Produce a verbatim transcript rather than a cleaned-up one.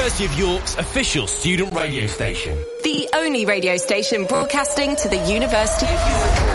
University of York's official student radio station. The only radio station broadcasting to the University of York.